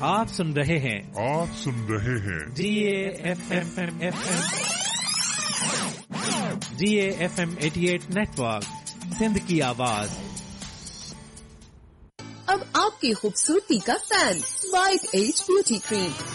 आप सुन रहे हैं GAFM 88 नेटवर्क, सिंध की आवाज। अब आपकी खूबसूरती का fan, white as beauty cream,